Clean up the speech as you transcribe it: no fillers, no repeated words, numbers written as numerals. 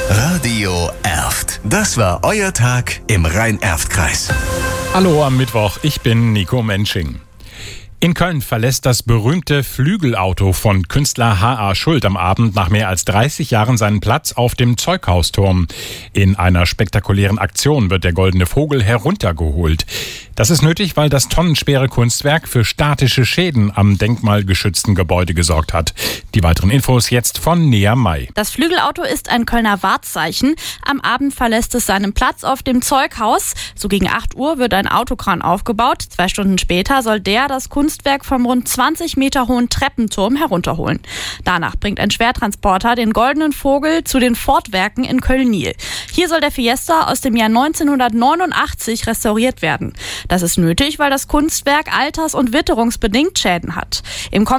Radio Erft. Das war euer Tag im Rhein-Erft-Kreis. Hallo am Mittwoch, ich bin Nico Mensching. In Köln verlässt das berühmte Flügelauto von Künstler H.A. Schuld am Abend nach mehr als 30 Jahren seinen Platz auf dem Zeughausturm. In einer spektakulären Aktion wird der Goldene Vogel heruntergeholt. Das ist nötig, weil das tonnenschwere Kunstwerk für statische Schäden am denkmalgeschützten Gebäude gesorgt hat. Die weiteren Infos jetzt von Nea May. Das Flügelauto ist ein Kölner Wahrzeichen. Am Abend verlässt es seinen Platz auf dem Zeughaus. So gegen 8 Uhr wird ein Autokran aufgebaut. 2 Stunden später soll der das Kunstwerk vom rund 20 Meter hohen Treppenturm herunterholen. Danach bringt ein Schwertransporter den Goldenen Vogel zu den Fortwerken in Köln-Niel. Hier soll der Fiesta aus dem Jahr 1989 restauriert werden. Das ist nötig, weil das Kunstwerk alters- und witterungsbedingt Schäden hat. Im